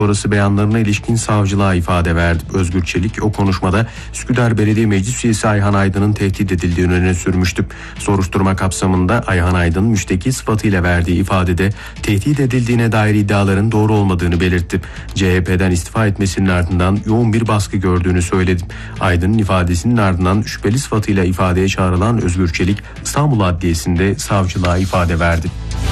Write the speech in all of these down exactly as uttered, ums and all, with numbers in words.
sonrası beyanlarına ilişkin savcılığa ifade verdi. Özgür Çelik o konuşmada Üsküdar Belediye Meclis Üyesi Ayhan Aydın'ın tehdit edildiğini öne sürmüştü. Soruşturma kapsamında Ayhan Aydın müşteki sıfatıyla verdiği ifadede tehdit edildiğine dair iddiaların doğru olmadığını belirtti. C H P'den istifa etmesinin ardından yoğun bir baskı gördüğünü söyledi. Aydın'ın ifadesinin ardından şüpheli sıfatıyla ifadeye çağrılan Özgür Çelik İstanbul Adliyesi'nde savcılığa ifade verdi.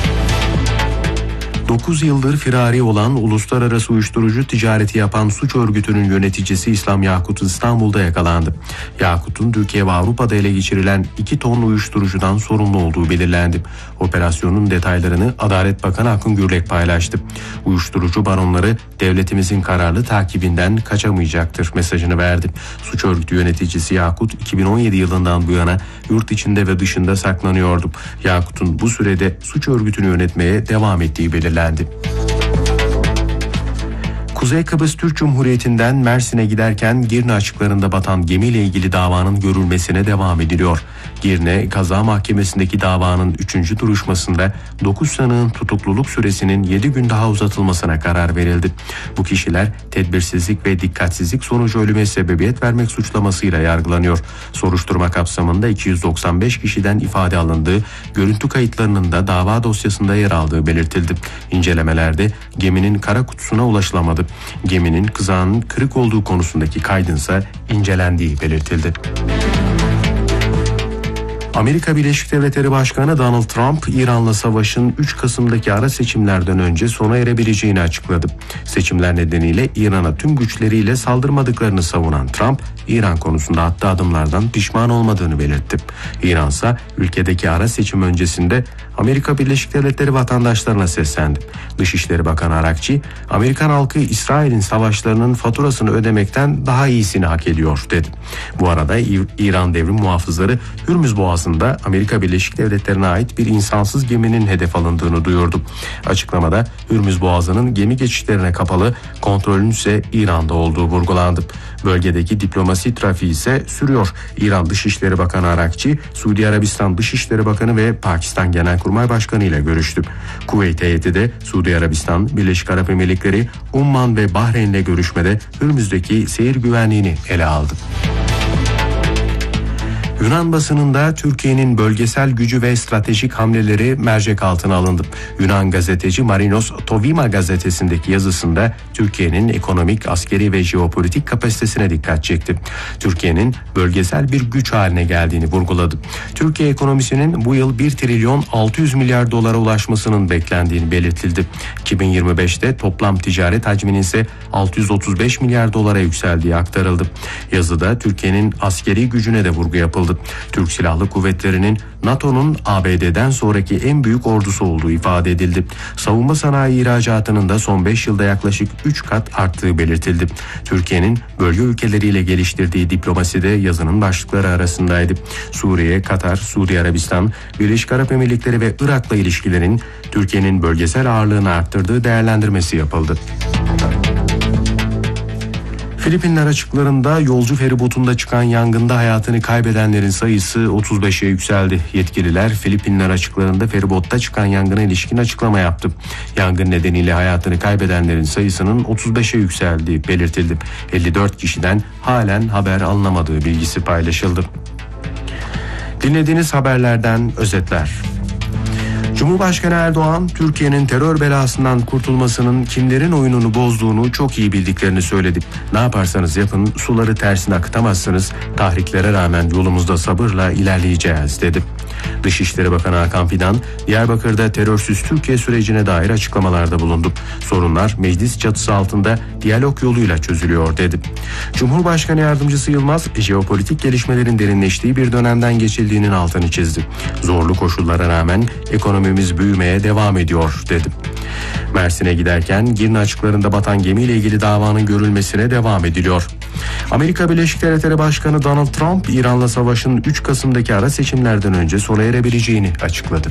dokuz yıldır firari olan uluslararası uyuşturucu ticareti yapan suç örgütünün yöneticisi İslam Yakut İstanbul'da yakalandı. Yakut'un Türkiye ve Avrupa'da ele geçirilen iki ton uyuşturucudan sorumlu olduğu belirlendi. Operasyonun detaylarını Adalet Bakanı Akın Gürlek paylaştı. Uyuşturucu baronları devletimizin kararlı takibinden kaçamayacaktır mesajını verdi. Suç örgütü yöneticisi Yakut iki bin on yedi yılından bu yana yurt içinde ve dışında saklanıyordu. Yakut'un bu sürede suç örgütünü yönetmeye devam ettiği belirlendi. Kuzey Kıbrıs Türk Cumhuriyeti'nden Mersin'e giderken Girne açıklarında batan gemiyle ilgili davanın görülmesine devam ediliyor. Girne Kaza Mahkemesi'ndeki davanın üçüncü duruşmasında dokuz sanığın tutukluluk süresinin yedi gün daha uzatılmasına karar verildi. Bu kişiler tedbirsizlik ve dikkatsizlik sonucu ölüme sebebiyet vermek suçlamasıyla yargılanıyor. Soruşturma kapsamında iki yüz doksan beş kişiden ifade alındığı, görüntü kayıtlarının da dava dosyasında yer aldığı belirtildi. İncelemelerde geminin kara kutusuna ulaşılamadı. Geminin kızağının kırık olduğu konusundaki kaydınsa incelendiği belirtildi. Amerika Birleşik Devletleri Başkanı Donald Trump, İran'la savaşın üç Kasım'daki ara seçimlerden önce sona erebileceğini açıkladı. Seçimler nedeniyle İran'a tüm güçleriyle saldırmadıklarını savunan Trump, İran konusunda attığı adımlardan pişman olmadığını belirtti. İran ise ülkedeki ara seçim öncesinde Amerika Birleşik Devletleri vatandaşlarına seslendi. Dışişleri Bakanı Arakçi, Amerikan halkı İsrail'in savaşlarının faturasını ödemekten daha iyisini hak ediyor dedi. Bu arada İran devrim muhafızları Hürmüz Boğazı'nda Amerika Birleşik Devletleri'ne ait bir insansız geminin hedef alındığını duyurdu. Açıklamada Hürmüz Boğazı'nın gemi geçişlerine kapalı, kontrolün ise İran'da olduğu vurgulandı. Bölgedeki diplomasi trafiği ise sürüyor. İran Dışişleri Bakanı Arakçi, Suudi Arabistan Dışişleri Bakanı ve Pakistan Genelkurmay Başkanı ile görüştü. Kuveyt heyeti de Suudi Arabistan, Birleşik Arap Emirlikleri, Umman ve Bahreyn ile görüşmede Hürmüz'deki seyir güvenliğini ele aldı. Yunan basınında Türkiye'nin bölgesel gücü ve stratejik hamleleri mercek altına alındı. Yunan gazeteci Marinos Tovima gazetesindeki yazısında Türkiye'nin ekonomik, askeri ve jeopolitik kapasitesine dikkat çekti. Türkiye'nin bölgesel bir güç haline geldiğini vurguladı. Türkiye ekonomisinin bu yıl bir trilyon altı yüz milyar dolara ulaşmasının beklendiğini belirtildi. iki bin yirmi beşte toplam ticaret hacminin ise altı yüz otuz beş milyar dolara yükseldiği aktarıldı. Yazıda Türkiye'nin askeri gücüne de vurgu yapıldı. Türk Silahlı Kuvvetleri'nin NATO'nun A B D'den sonraki en büyük ordusu olduğu ifade edildi. Savunma sanayi ihracatının da son beş yılda yaklaşık üç kat arttığı belirtildi. Türkiye'nin bölge ülkeleriyle geliştirdiği diplomasi de yazının başlıkları arasındaydı. Suriye, Katar, Suudi Arabistan, Birleşik Arap Emirlikleri ve Irak'la ilişkilerin Türkiye'nin bölgesel ağırlığını arttırdığı değerlendirmesi yapıldı. Filipinler açıklarında yolcu feribotunda çıkan yangında hayatını kaybedenlerin sayısı otuz beşe yükseldi. Yetkililer Filipinler açıklarında feribotta çıkan yangına ilişkin açıklama yaptı. Yangın nedeniyle hayatını kaybedenlerin sayısının otuz beşe yükseldiği belirtildi. elli dört kişiden halen haber alınamadığı bilgisi paylaşıldı. Dinlediğiniz haberlerden özetler. Cumhurbaşkanı Erdoğan, Türkiye'nin terör belasından kurtulmasının kimlerin oyununu bozduğunu çok iyi bildiklerini söyledi. Ne yaparsanız yapın suları tersine akıtamazsınız, tahriklere rağmen yolumuzda sabırla ilerleyeceğiz dedi. Dışişleri Bakanı Hakan Fidan, Diyarbakır'da terörsüz Türkiye sürecine dair açıklamalarda bulundu. Sorunlar meclis çatısı altında diyalog yoluyla çözülüyor dedi. Cumhurbaşkanı Yardımcısı Yılmaz, jeopolitik gelişmelerin derinleştiği bir dönemden geçildiğinin altını çizdi. Zorlu koşullara rağmen ekonomimiz büyümeye devam ediyor dedi. Mersin'e giderken Girne açıklarında batan gemiyle ilgili davanın görülmesine devam ediliyor. Amerika Birleşik Devletleri Başkanı Donald Trump, İran'la savaşın üç Kasım'daki ara seçimlerden önce sona erebileceğini açıkladı.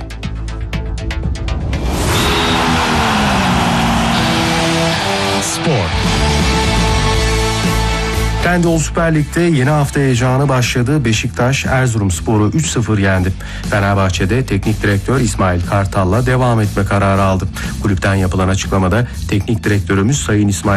Spor. Trendyol Süper Lig'de yeni hafta heyecanı başladı. Beşiktaş Erzurumspor'u üç sıfır yendi. Fenerbahçe'de teknik direktör İsmail Kartal'la devam etme kararı aldı. Kulüpten yapılan açıklamada teknik direktörümüz Sayın İsmail